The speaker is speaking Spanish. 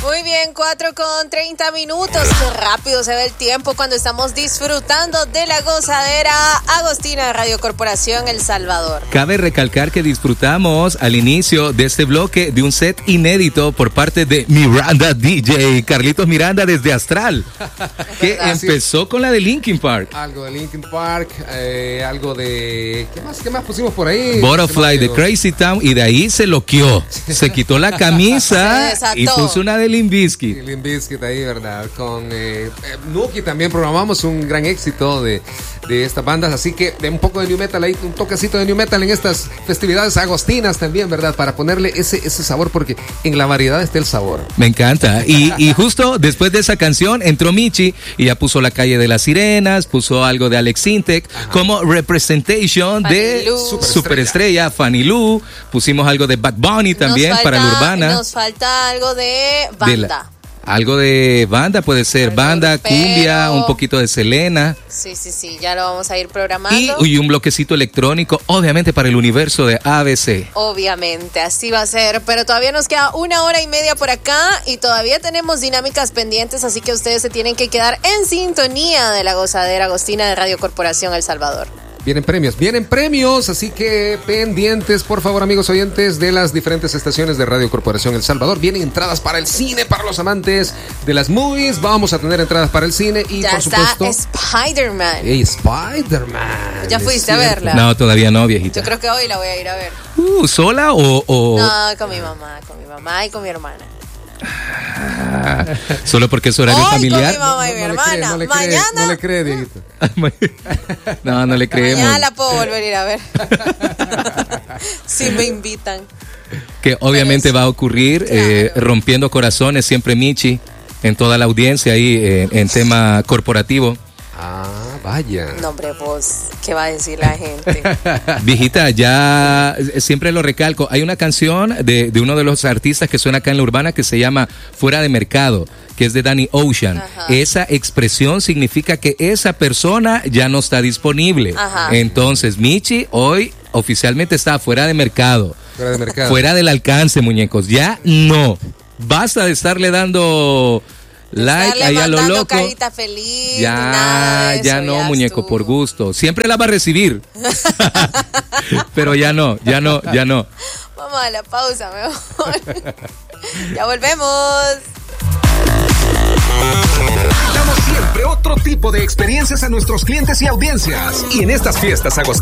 Muy bien, 4:30. Qué rápido se ve el tiempo cuando estamos disfrutando de la gozadera agostina de Radio Corporación El Salvador. Cabe recalcar que disfrutamos al inicio de este bloque de un set inédito por parte de Miranda DJ, Carlitos Miranda desde Astral, que empezó con la de Linkin Park. Algo de Linkin Park, algo de... ¿Qué más pusimos por ahí? Butterfly de Crazy Town, y de ahí se loqueó. Se quitó la camisa y puso una de Limp Bizkit. Limp Bizkit ahí, ¿verdad? Con Nuki también programamos un gran éxito de estas bandas, así que de un poco de new metal ahí, un toquecito de new metal en estas festividades agostinas también, ¿verdad? Para ponerle ese sabor, porque en la variedad está el sabor. Me encanta. Y justo después de esa canción entró Michi y ya puso La Calle de las Sirenas, puso algo de Alex Sintek como representation de Superestrella, Fanny Lu. Pusimos algo de Bad Bunny también para la urbana. Nos falta algo de banda. Algo de banda, puede ser banda, cumbia, un poquito de Selena. Sí, ya lo vamos a ir programando. Y un bloquecito electrónico, obviamente para el universo de ABC. Obviamente, así va a ser, pero todavía nos queda 1 hora y media por acá y todavía tenemos dinámicas pendientes, así que ustedes se tienen que quedar en sintonía de la gozadera agostina de Radio Corporación El Salvador. Vienen premios, así que pendientes, por favor, amigos oyentes de las diferentes estaciones de Radio Corporación El Salvador. Vienen entradas para el cine, para los amantes de las movies. Vamos a tener entradas para el cine y, ya por supuesto, Spider-Man. Hey, Spider-Man. ¿Ya fuiste a verla? No, todavía no, viejita. Yo creo que hoy la voy a ir a ver. ¿Sola o...? No, con mi mamá y con mi hermana. Solo porque es horario familiar. Con mi mamá y mi hermana. Mañana. No le cree, Dieguito. No le creemos. Mañana la puedo volver a ir a ver. Si me invitan. Que obviamente va a ocurrir, claro. Rompiendo corazones, siempre Michi, en toda la audiencia ahí, en tema corporativo. Vaya. No, hombre, vos, ¿qué va a decir la gente? Viejita, ya siempre lo recalco. Hay una canción de uno de los artistas que suena acá en la urbana que se llama Fuera de Mercado, que es de Danny Ocean. Ajá. Esa expresión significa que esa persona ya no está disponible. Ajá. Entonces, Michi hoy oficialmente está fuera de mercado. Fuera de mercado. Fuera del alcance, muñecos. Ya no. Basta de estarle dando... like ahí a lo loco. Carita feliz, ya, nada de eso, ya no, muñeco, por gusto. Siempre la va a recibir. Pero ya no. Vamos a la pausa, mejor. Ya volvemos. Damos siempre otro tipo de experiencias a nuestros clientes y audiencias. Y en estas fiestas agostinas